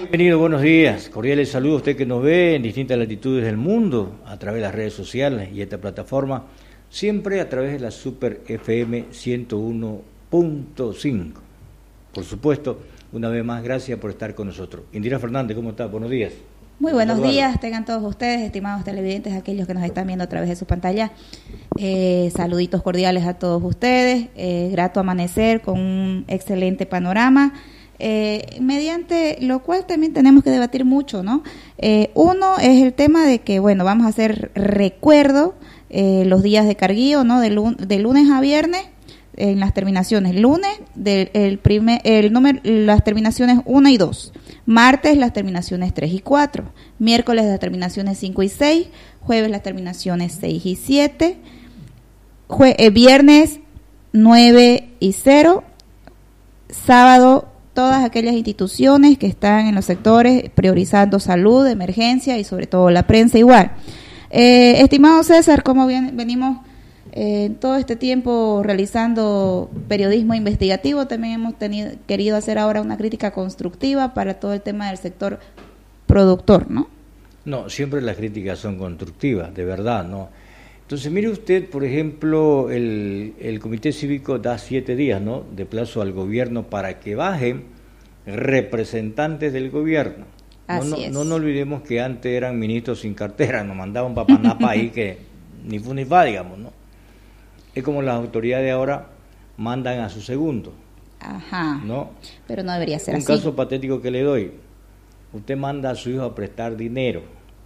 Bienvenido, buenos días. Cordiales saludos a usted que nos ve en distintas latitudes del mundo a través de las redes sociales y esta plataforma, siempre a través de la Super FM 101.5. Por supuesto, una vez más, gracias por estar con nosotros. Indira Fernández, ¿cómo está? Buenos días. Muy buenos días, tengan todos ustedes, estimados televidentes, aquellos que nos están viendo a través de su pantalla. Saluditos cordiales a todos ustedes, grato amanecer con un excelente panorama, mediante lo cual también tenemos que debatir mucho, ¿no? Uno es el tema de que, bueno, vamos a hacer recuerdo los días de carguío, ¿no? De lunes a viernes. En las terminaciones, lunes las terminaciones 1 y 2, martes las terminaciones 3 y 4, miércoles las terminaciones 5 y 6, jueves las terminaciones 6 y 7, viernes 9 y 0, sábado todas aquellas instituciones que están en los sectores priorizando salud, emergencia y sobre todo la prensa igual. Estimado César, ¿cómo venimos todo este tiempo realizando periodismo investigativo? También hemos querido hacer ahora una crítica constructiva para todo el tema del sector productor, ¿no? No, siempre las críticas son constructivas, de verdad, ¿no? Entonces, mire usted, por ejemplo, el Comité Cívico da 7 días, ¿no?, de plazo al gobierno para que bajen representantes del gobierno. No olvidemos que antes eran ministros sin cartera, nos mandaban papanapa ahí que ni fu ni fa, digamos, ¿no? Es como las autoridades ahora mandan a su segundo. Ajá. ¿No? Pero no debería ser así. Un caso patético que le doy. Usted manda a su hijo a prestar dinero.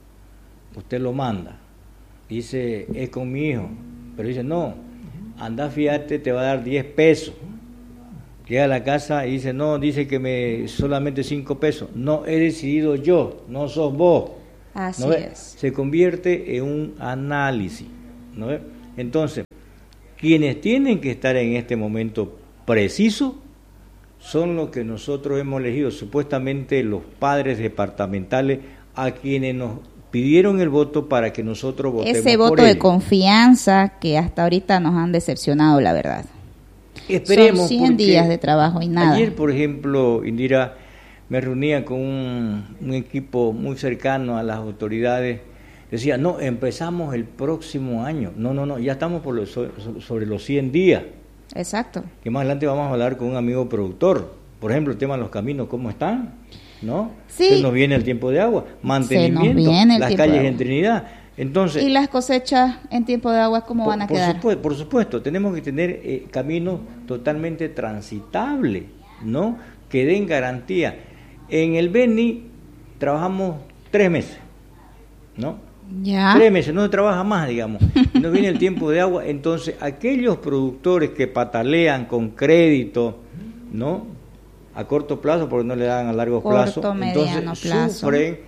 Usted lo manda. Dice, es con mi hijo. Pero dice, no, anda, fíjate, te va a dar 10 pesos. Llega a la casa y dice, no, dice que solamente 5 pesos. No, he decidido yo, no sos vos. Así ¿no es? Se convierte en un análisis. ¿No ves? Entonces, quienes tienen que estar en este momento preciso son los que nosotros hemos elegido, supuestamente los padres departamentales, a quienes nos pidieron el voto para que nosotros votemos por ellos. Ese voto de confianza que hasta ahorita nos han decepcionado, la verdad. Esperemos. Son 100 días de trabajo y nada. Ayer, por ejemplo, Indira, me reunía con un equipo muy cercano a las autoridades. Decía, no, empezamos el próximo año. No, ya estamos sobre los 100 días. Exacto. Que más adelante vamos a hablar con un amigo productor. Por ejemplo, el tema de los caminos, ¿cómo están? ¿No? Sí. Se nos viene el tiempo de agua, mantenimiento, las calles en Trinidad. Entonces, ¿y las cosechas en tiempo de agua cómo van a quedar? Por supuesto, tenemos que tener caminos totalmente transitables, ¿no? Que den garantía. En el Beni trabajamos 3 meses, ¿no? Ya. 3 meses, no se trabaja más, digamos, no viene el tiempo de agua. Entonces, aquellos productores que patalean con crédito, ¿no?, a corto plazo, porque no le dan a largo plazo, entonces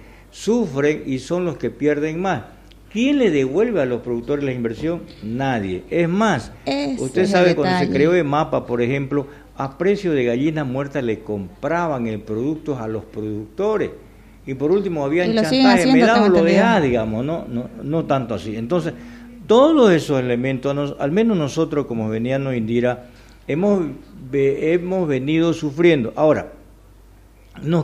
sufren y son los que pierden más. ¿Quién le devuelve a los productores la inversión? Nadie. Es más, usted sabe, cuando se creó EMAPA, por ejemplo, a precio de gallina muerta le compraban el producto a los productores. Y por último habían chantaje, me da o lo dejás, digamos, no tanto así. Entonces, todos esos elementos, al menos nosotros como venianos, Indira, hemos venido sufriendo. Ahora, nos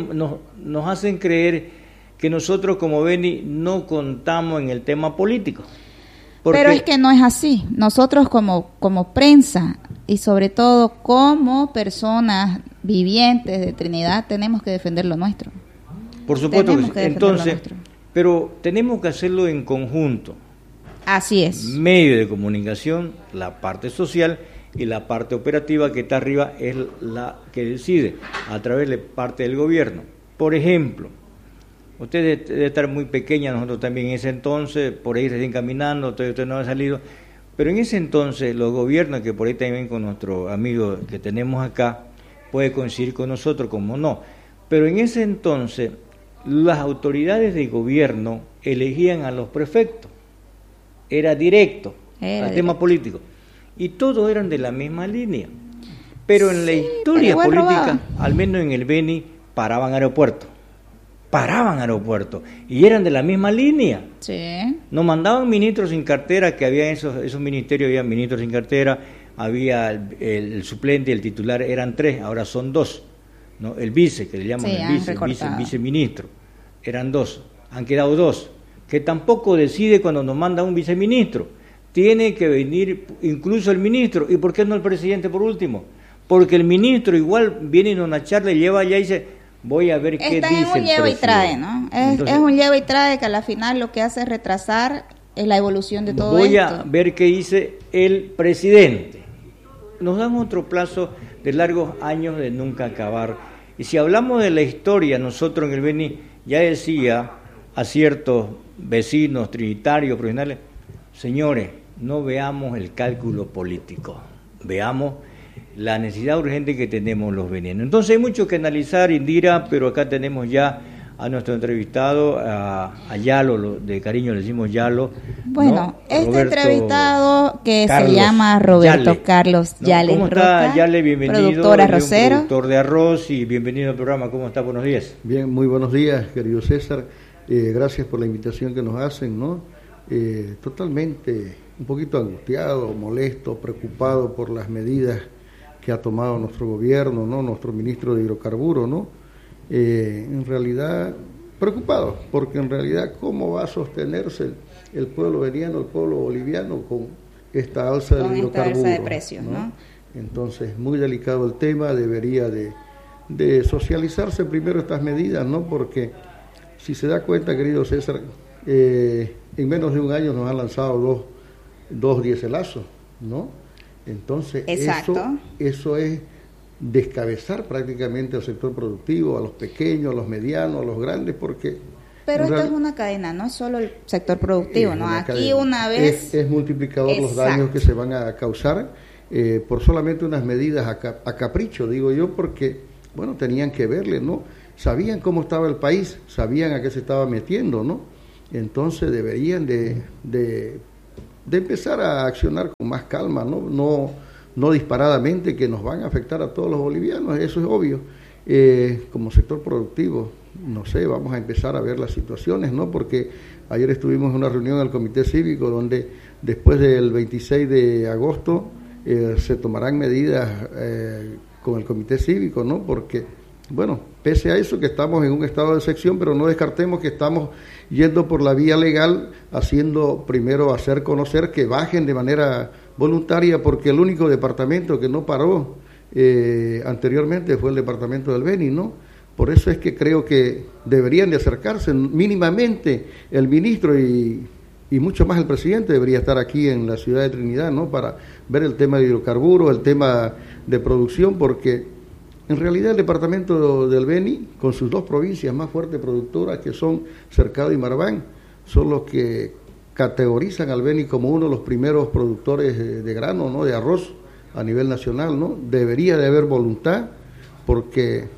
hacen creer que nosotros como Beni no contamos en el tema político. Pero es que no es así. Nosotros como prensa y sobre todo como personas vivientes de Trinidad tenemos que defender lo nuestro. Por supuesto que sí. Entonces, pero tenemos que hacerlo en conjunto. Así es. Medio de comunicación, la parte social y la parte operativa que está arriba es la que decide a través de parte del gobierno. Por ejemplo, usted debe estar muy pequeña, nosotros también en ese entonces, por ahí recién caminando, usted no ha salido, pero en ese entonces los gobiernos, que por ahí también con nuestro amigo que tenemos acá, puede coincidir con nosotros, como no, pero en ese entonces las autoridades de gobierno elegían a los prefectos, era directo al tema político, y todos eran de la misma línea, pero en la historia política, al menos en el Beni, paraban aeropuertos, y eran de la misma línea. Sí. Nos mandaban ministros sin cartera, que había esos ministerios, había ministros sin cartera, había el suplente y el titular, eran 3, ahora son 2. ¿no? El vice, que le llaman Sí, el viceministro. Eran 2, han quedado 2, que tampoco decide cuando nos manda un viceministro. Tiene que venir incluso el ministro. ¿Y por qué no el presidente por último? Porque el ministro igual viene en una charla y lleva allá y dice, voy a ver qué dice el presidente. Está en un lleva y trae, ¿no? Es un lleva y trae que a la final lo que hace es retrasar la evolución de todo esto. Voy a ver qué dice el presidente. Nos dan otro plazo de largos años de nunca acabar. Y si hablamos de la historia, nosotros en el Beni ya decía a ciertos vecinos trinitarios, profesionales, señores, no veamos el cálculo político, veamos la necesidad urgente que tenemos los benianos. Entonces hay mucho que analizar, Indira, pero acá tenemos ya a nuestro entrevistado, a Yalo, de cariño le decimos Yalo. Bueno, ¿no? este entrevistado que Carlos, se llama Roberto Yale. Carlos Yale. ¿Cómo está, Yale? Bienvenido. Productor arrocero. Productor de arroz y bienvenido al programa. ¿Cómo está? Buenos días. Bien, muy buenos días, querido César. Gracias por la invitación que nos hacen, ¿no? Totalmente un poquito angustiado, molesto, preocupado por las medidas que ha tomado nuestro gobierno, ¿no? Nuestro ministro de hidrocarburos, ¿no? En realidad preocupado, porque en realidad cómo va a sostenerse el pueblo beniano, el pueblo boliviano con esta alza del hidrocarburo, alza de precios, ¿no? Entonces, muy delicado el tema, debería de socializarse primero estas medidas, ¿no? Porque si se da cuenta, querido César, en menos de un año nos han lanzado dos dieselazos, ¿no? Entonces, eso es descabezar prácticamente al sector productivo, a los pequeños, a los medianos, a los grandes, porque... Pero esto es una cadena, no es solo el sector productivo, ¿no? Aquí cadena. Una vez... Es multiplicador los daños que se van a causar por solamente unas medidas a capricho, digo yo, porque, bueno, tenían que verle, ¿no? Sabían cómo estaba el país, sabían a qué se estaba metiendo, ¿no? Entonces deberían de empezar a accionar con más calma, no disparadamente, que nos van a afectar a todos los bolivianos, eso es obvio. Como sector productivo, no sé, vamos a empezar a ver las situaciones, ¿no? Porque ayer estuvimos en una reunión del Comité Cívico donde después del 26 de agosto se tomarán medidas con el Comité Cívico, ¿no? Porque, bueno, pese a eso que estamos en un estado de excepción, pero no descartemos que estamos yendo por la vía legal, primero hacer conocer que bajen de manera voluntaria, porque el único departamento que no paró anteriormente fue el departamento del Beni, ¿no? Por eso es que creo que deberían de acercarse mínimamente el ministro y mucho más el presidente debería estar aquí en la ciudad de Trinidad, ¿no? Para ver el tema de hidrocarburos, el tema de producción, porque en realidad el departamento del Beni, con sus dos provincias más fuertes productoras, que son Cercado y Marabán, son los que categorizan al Beni como uno de los primeros productores de grano, ¿no? De arroz a nivel nacional, ¿no? Debería de haber voluntad, porque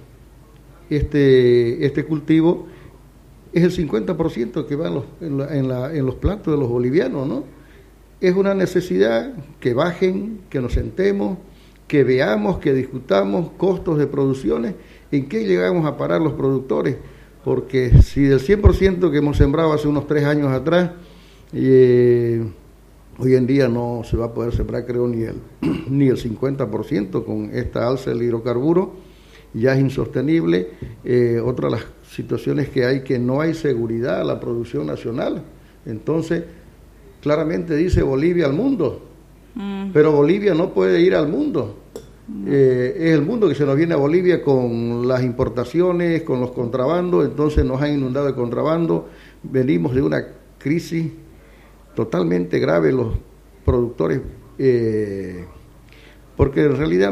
este cultivo es el 50% que va en los platos de los bolivianos, ¿no? Es una necesidad que bajen, que nos sentemos, que veamos, que discutamos costos de producciones, en qué llegamos a parar los productores, porque si del 100% que hemos sembrado hace unos 3 años atrás, hoy en día no se va a poder sembrar, creo, ni el 50% con esta alza del hidrocarburo, ya es insostenible. Otra de las situaciones que hay, que no hay seguridad a la producción nacional. Entonces, claramente dice Bolivia al mundo, pero Bolivia no puede ir al mundo. Es el mundo que se nos viene a Bolivia con las importaciones, con los contrabandos, entonces nos han inundado de contrabando. Venimos de una crisis totalmente grave los productores, porque en realidad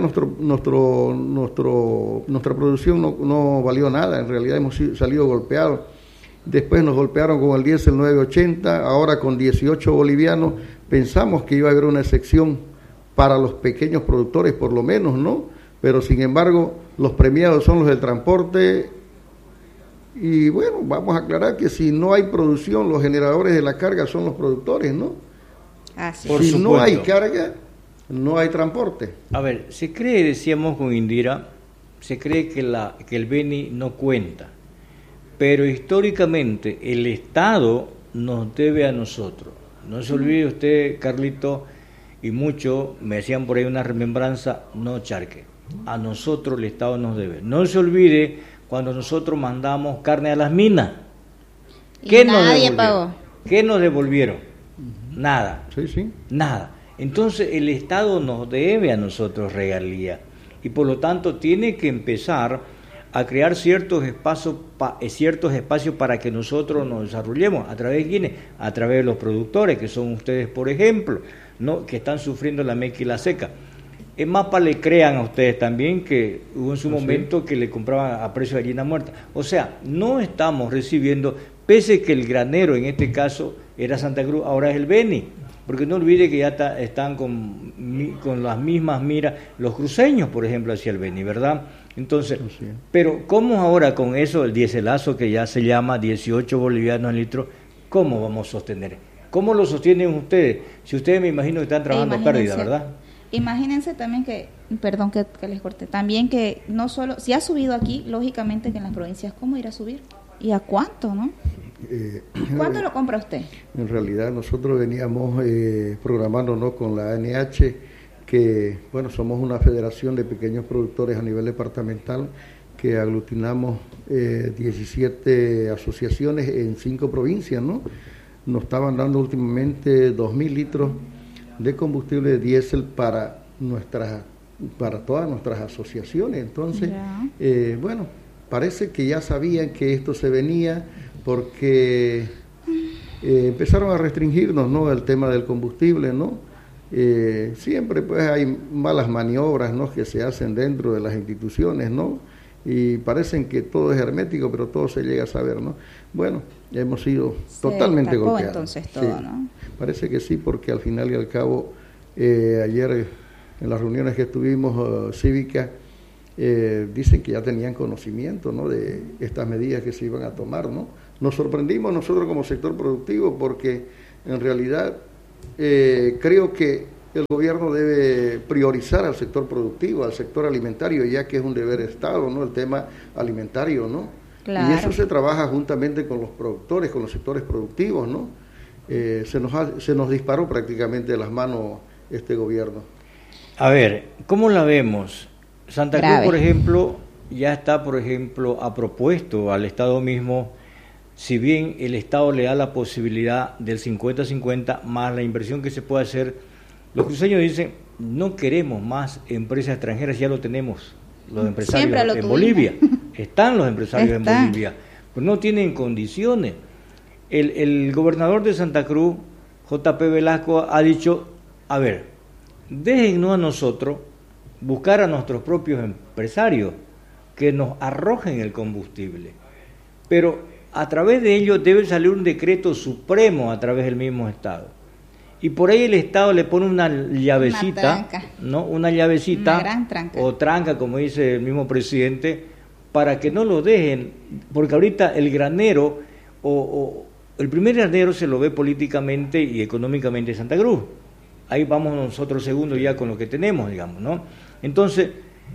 nuestra producción no valió nada, en realidad hemos salido golpeados. Después nos golpearon con el diésel 980, ahora con 18 bolivianos. Pensamos que iba a haber una excepción para los pequeños productores, por lo menos, ¿no? Pero sin embargo, los premiados son los del transporte. Y bueno, vamos a aclarar que si no hay producción, los generadores de la carga son los productores, ¿no? Así. Si no hay carga, no hay transporte. A ver, se cree, decíamos con Indira, se cree que el Beni no cuenta, pero históricamente el Estado nos debe a nosotros. No se olvide usted, Carlito, y mucho, me decían por ahí una remembranza, no charque. a nosotros el Estado nos debe. No se olvide cuando nosotros mandamos carne a las minas. ¿Qué nadie pagó? ¿Qué nos devolvieron? Nada. Sí. Nada. Entonces el Estado nos debe a nosotros regalía y por lo tanto tiene que empezar a crear ciertos espacios para que nosotros nos desarrollemos. ¿A través de quiénes? A través de los productores, que son ustedes, por ejemplo, ¿no? Que están sufriendo la meca y la seca. Es más, para le crean a ustedes también que hubo en su momento que le compraban a precio de gallina muerta. O sea, no estamos recibiendo, pese que el granero en este caso era Santa Cruz, ahora es el Beni. Porque no olvide que ya están con las mismas miras los cruceños, por ejemplo, hacia el Beni, ¿verdad? Entonces, pero ¿cómo ahora con eso, el diéselazo que ya se llama 18 bolivianos al litro, cómo vamos a sostener? ¿Cómo lo sostienen ustedes? Si ustedes me imagino que están trabajando a pérdida, ¿verdad? Imagínense también que, perdón que les corté, también que no solo, si ha subido aquí, lógicamente que en las provincias, ¿cómo irá a subir? ¿Y a cuánto, no? ¿Cuánto lo compra usted? En realidad nosotros veníamos programándonos con la ANH, que bueno, somos una federación de pequeños productores a nivel departamental, que aglutinamos 17 asociaciones en 5 provincias, ¿no? Nos estaban dando últimamente 2.000 litros de combustible diésel para todas nuestras asociaciones. Entonces, bueno, parece que ya sabían que esto se venía, porque empezaron a restringirnos, ¿no?, el tema del combustible, ¿no? Siempre pues hay malas maniobras, ¿no?, que se hacen dentro de las instituciones, ¿no? Y parecen que todo es hermético, pero todo se llega a saber, ¿no? Bueno, hemos sido totalmente golpeados. Entonces todo, sí, ¿no? Parece que sí, porque al final y al cabo, ayer en las reuniones que estuvimos cívicas, dicen que ya tenían conocimiento, ¿no?, de estas medidas que se iban a tomar, ¿no? Nos sorprendimos nosotros como sector productivo, porque en realidad creo que el gobierno debe priorizar al sector productivo, al sector alimentario, ya que es un deber de Estado, ¿no?, el tema alimentario, ¿no? Claro. Y eso se trabaja juntamente con los productores, con los sectores productivos, ¿no? Se nos disparó prácticamente de las manos este gobierno. A ver, ¿cómo la vemos? Santa Cruz, por ejemplo, ya está, ha propuesto al Estado mismo, si bien el Estado le da la posibilidad del 50-50 más la inversión que se puede hacer, los cruceños dicen, no queremos más empresas extranjeras, ya lo tenemos, los empresarios en Bolivia, están los empresarios en Bolivia, pues no tienen condiciones. El gobernador de Santa Cruz, J.P. Velasco, ha dicho, a ver, déjennos a nosotros buscar a nuestros propios empresarios que nos arrojen el combustible, pero a través de ello debe salir un decreto supremo a través del mismo Estado, y por ahí el Estado le pone una llavecita, una gran tranca, o tranca, como dice el mismo presidente, para que no lo dejen, porque ahorita el granero o el primer granero se lo ve políticamente y económicamente Santa Cruz. Ahí vamos nosotros segundo ya con lo que tenemos, digamos, ¿no? Entonces,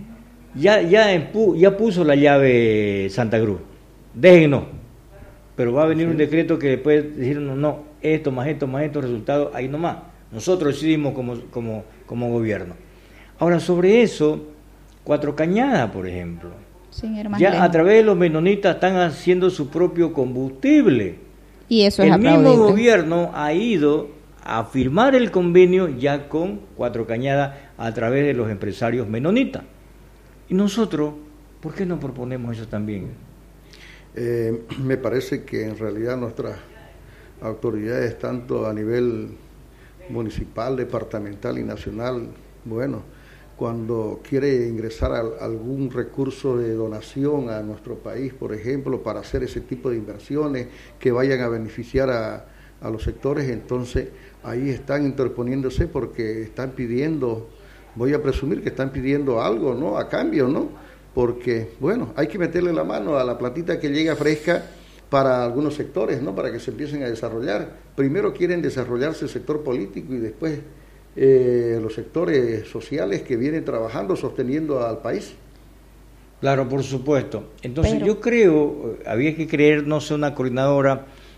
ya puso la llave Santa Cruz, déjenos, pero va a venir un decreto que después decirnos, no, esto más resultados, ahí nomás. Nosotros decidimos como gobierno. Ahora, sobre eso, Cuatro Cañadas, por ejemplo, ya a través de los menonitas están haciendo su propio combustible. Y eso es aplaudible. El mismo gobierno ha ido a firmar el convenio ya con Cuatro Cañadas a través de los empresarios menonitas. Y nosotros, ¿por qué no proponemos eso también? Me parece que en realidad nuestras autoridades, tanto a nivel municipal, departamental y nacional, bueno, cuando quiere ingresar algún recurso de donación a nuestro país, por ejemplo, para hacer ese tipo de inversiones que vayan a beneficiar a los sectores, entonces ahí están interponiéndose porque están pidiendo, voy a presumir que están pidiendo algo, ¿no?, a cambio, ¿no? Porque, bueno, hay que meterle la mano a la platita que llega fresca para algunos sectores, ¿no?, para que se empiecen a desarrollar. Primero quieren desarrollarse el sector político y después los sectores sociales que vienen trabajando, sosteniendo al país. Claro, por supuesto. Entonces yo creo, había que creer, no sé, una coordinadora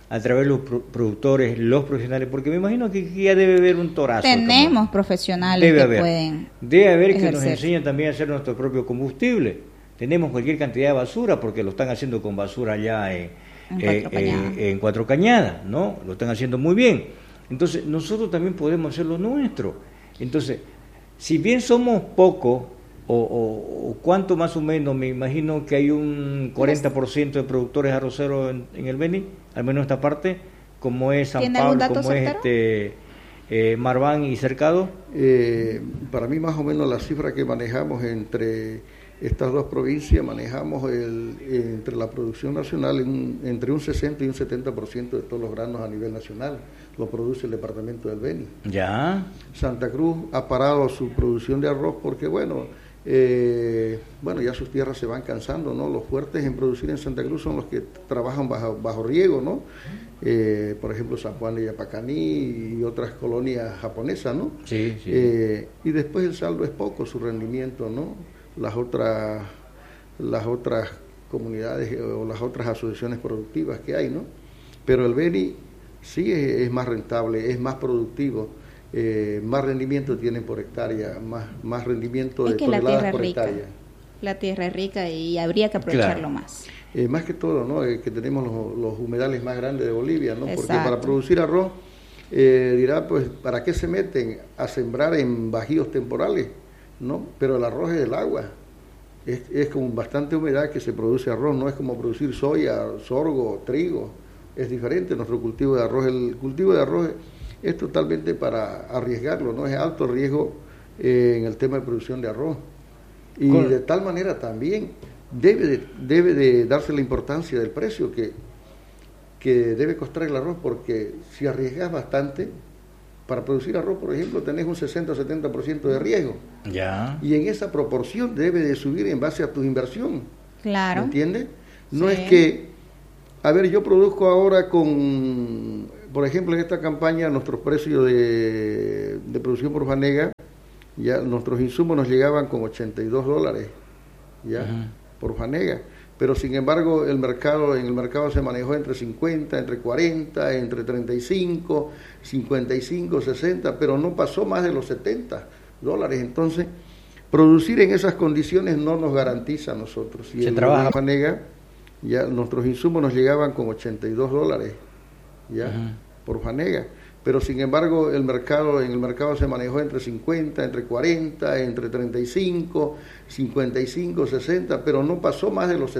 a través de los productores, los profesionales, porque me imagino que aquí ya debe haber un torazo. Tenemos profesionales que pueden Debe haber ejercer. Que nos enseñen también a hacer nuestro propio combustible. Tenemos cualquier cantidad de basura, porque lo están haciendo con basura allá en Cuatro Cañadas, ¿no? Lo están haciendo muy bien. Entonces, nosotros también podemos hacer lo nuestro. Entonces, si bien somos pocos, o cuánto más o menos, me imagino que hay un 40% de productores arroceros en el Beni, al menos esta parte, como es San Pablo, como es Marván y Cercado. Para mí más o menos la cifra que manejamos entre estas dos provincias, manejamos entre la producción nacional entre un 60 y un 70% de todos los granos a nivel nacional, lo produce el departamento del Beni. Ya. Santa Cruz ha parado su producción de arroz porque, ya sus tierras se van cansando, ¿no? Los fuertes en producir en Santa Cruz son los que trabajan bajo riego, ¿no? Por ejemplo, San Juan de Yapacaní y otras colonias japonesas, ¿no? Sí. Y después el saldo es poco, su rendimiento, ¿no? Las otras comunidades o las otras asociaciones productivas que hay, ¿no? Pero el Beni sí es más rentable, es más productivo. Más rendimiento tienen por hectárea, más rendimiento de toneladas por hectárea. La tierra es rica y habría que aprovecharlo más. Más que todo, ¿no? Que tenemos los humedales más grandes de Bolivia, ¿no? Exacto. Porque para producir arroz, dirá, pues, ¿para qué se meten a sembrar en bajíos temporales? ¿No? Pero el arroz es el agua. Es con bastante humedad que se produce arroz, no es como producir soya, sorgo, trigo. Es diferente nuestro cultivo de arroz. El cultivo de arroz es totalmente para arriesgarlo, ¿no? Es alto riesgo en el tema de producción de arroz. Y de tal manera también debe de darse la importancia del precio que debe costar el arroz, porque si arriesgas bastante, para producir arroz, por ejemplo, tenés un 60 o 70% de riesgo. Ya. Y en esa proporción debe de subir en base a tu inversión. Claro. ¿Me entiendes? No Sí. es que, yo produzco ahora por ejemplo, en esta campaña, nuestros precios de producción por fanega, ya nuestros insumos nos llegaban con $82, ya, por fanega. Pero sin embargo, en el mercado se manejó entre 50, entre 40, entre 35, 55, 60, pero no pasó más de los $70. Entonces, producir en esas condiciones no nos garantiza a nosotros. Y en la fanega, ya nuestros insumos nos llegaban con $82, ya, por fanega. Pero sin embargo, en el mercado se manejó entre 50, entre 40, entre 35, 55, 60, pero no pasó más de los